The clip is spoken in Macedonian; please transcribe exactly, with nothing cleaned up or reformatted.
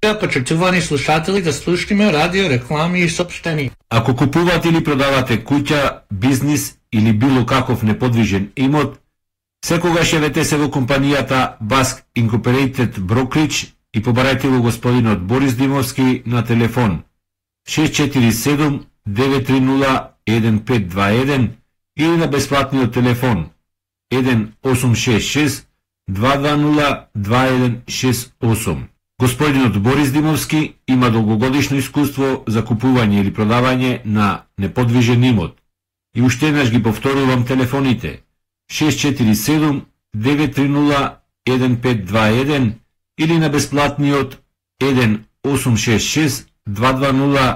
Почитувани слушатели, да слушнеме радио, реклами и сопштени. Ако купувате или продавате куќа, бизнис или било каков неподвижен имот, секогаш јавете се во компанијата Баск Incorporated Brokerage и побарајте го господинот Борис Димовски на телефон шест четири седум девет три нула еден пет два еден или на бесплатниот телефон еден осум шест шест два два нула два еден шест осум. Господинот Борис Димовски има долгогодишно искуство за купување или продавање на неподвижен имот. И уште еднаш ги повторувам телефоните шест четири седум девет три нула еден пет два еден или на бесплатниот еден осум шест шест два два нула